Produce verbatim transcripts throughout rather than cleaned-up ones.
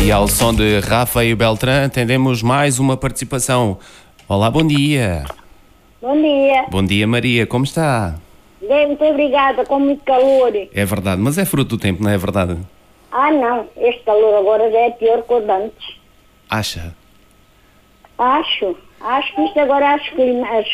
E ao som de Rafael Beltrán, atendemos mais uma participação. Olá, bom dia. Bom dia. Bom dia, Maria, como está? Bem, muito obrigada, com muito calor. É verdade, mas é fruto do tempo, não é verdade? Ah, não, este calor agora já é pior que o de antes. Acha? Acho, acho que isto agora as, as,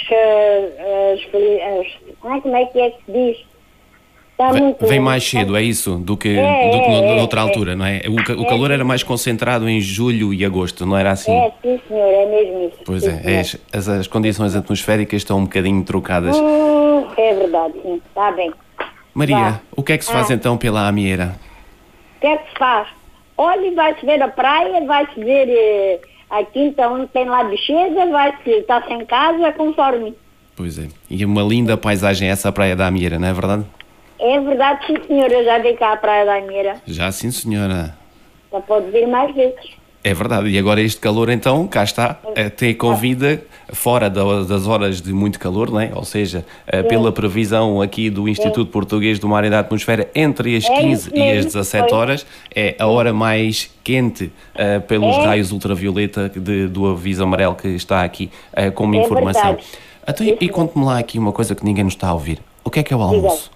as, as, as como é que é que se diz? Está Vem, muito... vem mais cedo, é isso, do que, É, do que é, noutra é, altura, não é? O, ca- o calor é, era mais concentrado em julho e agosto, não era assim? É, sim senhor, é mesmo isso. Pois sim, é, senhor. é as, as, as condições atmosféricas estão um bocadinho trocadas. Hum, é verdade, sim, está bem. Maria, Vá. o que é que se faz Ah. então pela Amieira? O que é que se faz? Olha, vai-se ver a praia, vai-se ver eh, a quinta onde tem lá bicheza, vai-se estar-se em casa, conforme. Pois é, e uma linda paisagem essa praia da Amieira, não é verdade? É verdade, sim senhor, eu já vi cá a praia da Amieira. Já sim, senhora. Já pode vir mais vezes. É verdade, e agora este calor então, cá está, até convida, fora da- das horas de muito calor, não é? Ou seja, eh, pela previsão aqui do Instituto Português do Mar e da Atmosfera, entre as É quinze isso e as mesmo, dezassete foi. horas, é a hora mais quente eh, pelos É. raios ultravioleta de- do aviso amarelo que está aqui eh, como É informação. verdade. Então, Isso e mesmo. conte-me lá aqui uma coisa que ninguém nos está a ouvir. O que é que é o almoço?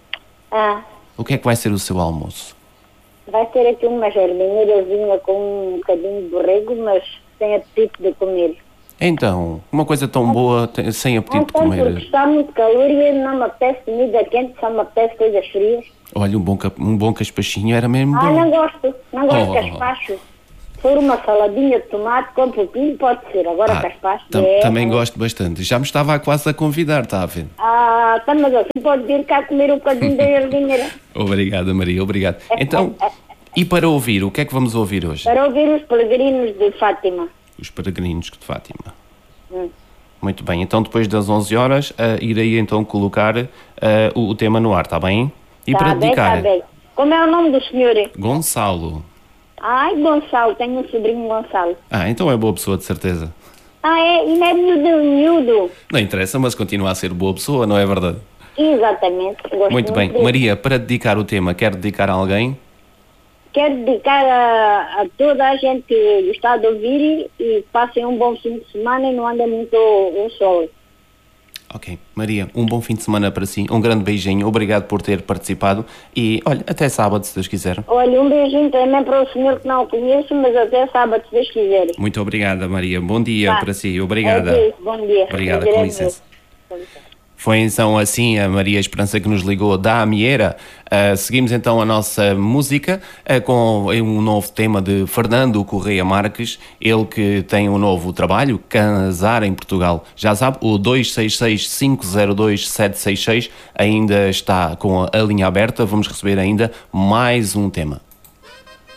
Ah, O que é que vai ser o seu almoço? vai ter aqui uma jardineirazinha com um bocadinho de borrego, mas sem apetite de comer. Então, uma coisa tão boa, te- sem apetite de Não sei, porque comer. está muito calor e não me apetece comida quente, só me apetece coisas frias. Olha, um bom, cap- um bom caspachinho era mesmo Ah, bom. não gosto, não gosto Oh. de caspacho. Se for uma saladinha de tomate com pepino, pode ser. Agora Ah, caspacho tam- é... também gosto bastante. Já me estava quase a convidar, está a ver? Ah, tá, mas assim pode vir cá comer um bocadinho da jardineira. Obrigada, Maria, obrigado. Então, e para ouvir, o que é que vamos ouvir hoje? Para ouvir os peregrinos de Fátima. Os Peregrinos de Fátima. Hum. Muito bem, então depois das onze horas, ah, irei então colocar ah, o, o tema no ar, está bem? E Tá para bem, dedicar, tá bem. Como é o nome do senhor? Gonçalo. Ai, Gonçalo, tenho um sobrinho Gonçalo. Ah, então é boa pessoa, de certeza. Ah, é? E não é miúdo, miúdo. Não interessa, mas continua a ser boa pessoa, não é verdade? Exatamente. Gosto Muito bem. dele. Maria, para dedicar o tema, quer dedicar a alguém? Quero dedicar a, a toda a gente que gostar de ouvir e que passem um bom fim de semana e não andem muito o, o sol. Ok. Maria, um bom fim de semana para si. Um grande beijinho. Obrigado por ter participado. E, olha, até sábado, se Deus quiser. Olha, um beijinho também para o senhor que não o conheço, mas até sábado, se Deus quiser. Muito obrigada, Maria. Bom dia Tá. para si. Obrigada. Adeus, bom dia. Obrigada, Prazer com é licença. meu. Com licença. Foi então assim a Maria Esperança que nos ligou da Amieira. Uh, seguimos então a nossa música uh, com um novo tema de Fernando Correia Marques, ele que tem um novo trabalho, Casar em Portugal. Já sabe, o dois seis seis, cinco zero dois, sete seis seis ainda está com a linha aberta, vamos receber ainda mais um tema.